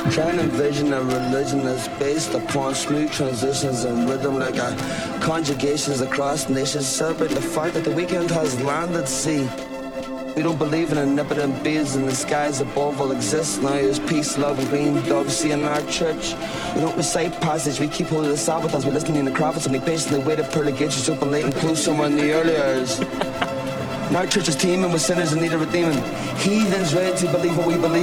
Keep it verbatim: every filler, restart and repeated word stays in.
Try and envision a religion that's based upon smooth transitions and rhythm like a conjugations across nations. Celebrate the fact that the weekend has landed, see. We don't believe in omnipotent beings in the skies above will exist. Now there's peace, love, and green dogs. See, in our church, we don't recite passage. We keep hold of the Sabbath as we're listening in the prophets, and we patiently wait at pearly gates to open late and close somewhere in the early hours. And our church is teeming with sinners in need of redeeming. Heathens ready to believe what we believe